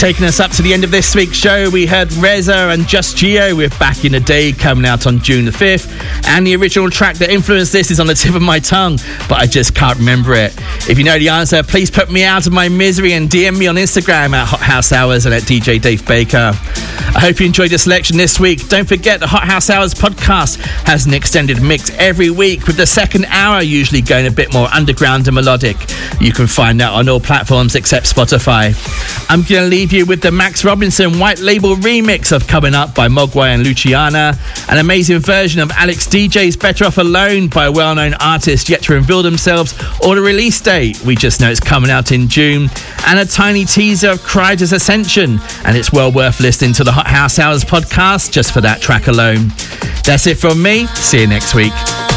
Taking us up to the end of this week's show, we heard Reza and Just Geo with Back in the Day, coming out on June the 5th. And the original track that influenced this is on the tip of my tongue, but I just can't remember it. If you know the answer, please put me out of my misery and DM me on Instagram at Hot House Hours and at DJ Dave Baker. I hope you enjoyed the selection this week. Don't forget the Hot House Hours podcast has an extended mix every week, with the second hour usually going a bit more underground and melodic. You can find that on all platforms except Spotify. I'm going to leave you with the Max Robinson White Label remix of Coming Up by Mogwai and Luciana, an amazing version of Alex DJ's Better Off Alone by well-known artists yet to reveal themselves, or the release date. We just know it's coming out in June, and a tiny teaser of Kryder's Ascension, and it's well worth listening to the Hot House Hours podcast just for that track alone. That's it from me. See you next week.